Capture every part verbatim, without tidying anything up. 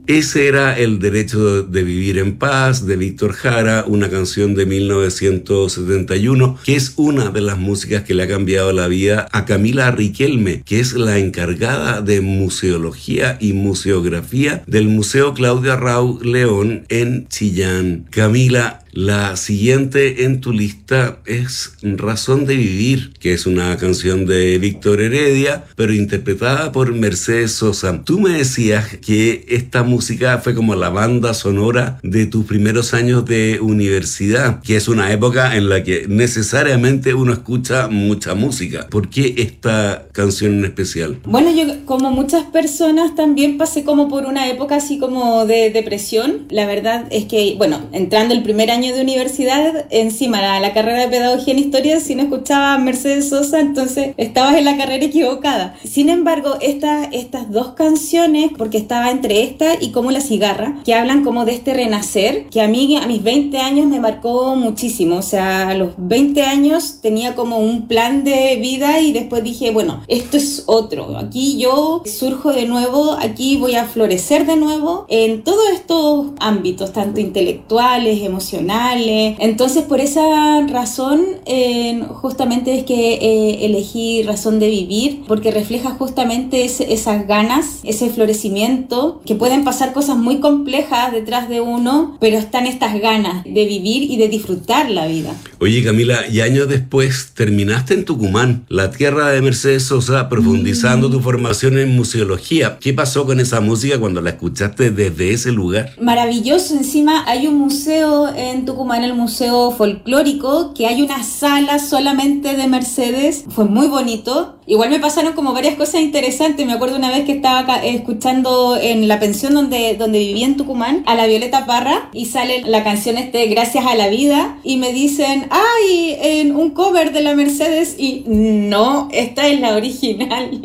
Ese era El derecho de vivir en paz, de Víctor Jara, una canción de mil novecientos setenta y uno, que es una de las músicas que le ha cambiado la vida a Camila Riquelme, que es la encargada de museología y museografía del Museo Claudia Rau León en Chillán. Camila, la siguiente en tu lista es Razón de Vivir, que es una canción de Víctor Heredia, pero interpretada por Mercedes Sosa. Tú me decías que esta música fue como la banda sonora de tus primeros años de universidad, que es una época en la que necesariamente uno escucha mucha música. ¿Por qué esta canción en especial? Bueno, yo como muchas personas también pasé como por una época así como de depresión. La verdad es que, bueno, entrando el primer año de universidad, encima la, la carrera de pedagogía en historia, si no escuchaba a Mercedes Sosa, entonces estabas en la carrera equivocada. Sin embargo, esta, estas dos canciones, porque estaba entre esta y Como la cigarra, que hablan como de este renacer, que a mí a mis veinte años me marcó muchísimo. O sea, a los veinte años tenía como un plan de vida y después dije, bueno, esto es otro. Aquí yo surjo de nuevo, aquí voy a florecer de nuevo en todos estos ámbitos, tanto intelectuales, emocionales. Entonces, por esa razón, eh, justamente es que eh, elegí Razón de Vivir, porque refleja justamente ese, esas ganas, ese florecimiento, que pueden pasar cosas muy complejas detrás de uno, pero están estas ganas de vivir y de disfrutar la vida. Oye, Camila, y años después terminaste en Tucumán, la tierra de Mercedes Sosa, profundizando mm. tu formación en museología. ¿Qué pasó con esa música cuando la escuchaste desde ese lugar? Maravilloso. Encima hay un museo en Tucumán, el Museo Folclórico, que hay una sala solamente de Mercedes. Fue muy bonito. Igual me pasaron como varias cosas interesantes. Me acuerdo una vez que estaba escuchando en la pensión donde, donde vivía en Tucumán a la Violeta Parra y sale la canción este Gracias a la Vida y me dicen, ¡ay! En un cover de la Mercedes, y no, esta es la original.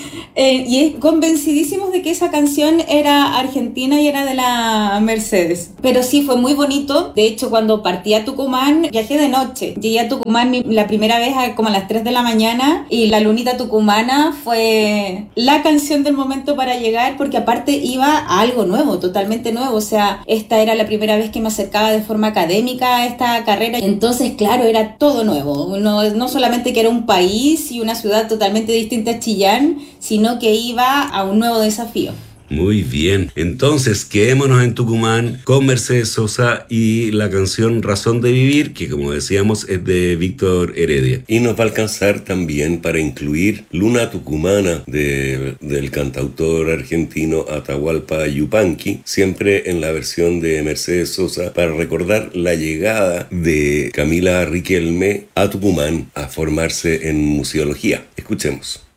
eh, y es convencidísimos de que esa canción era argentina y era de la Mercedes. Pero sí, fue muy bonito. De hecho, cuando partí a Tucumán, viajé de noche. Llegué a Tucumán la primera vez a, como a las tres de la mañana, y La Lunita Tucumana fue la canción del momento para llegar, porque aparte iba a algo nuevo, totalmente nuevo. O sea, esta era la primera vez que me acercaba de forma académica a esta carrera. Entonces, claro, era todo nuevo. No, no solamente que era un país y una ciudad totalmente distinta a Chillán, sino que iba a un nuevo desafío. Muy bien, entonces quedémonos en Tucumán con Mercedes Sosa y la canción Razón de Vivir, que como decíamos es de Víctor Heredia. Y nos va a alcanzar también para incluir Luna Tucumana de, del cantautor argentino Atahualpa Yupanqui, siempre en la versión de Mercedes Sosa, para recordar la llegada de Camila Riquelme a Tucumán a formarse en museología. Escuchemos.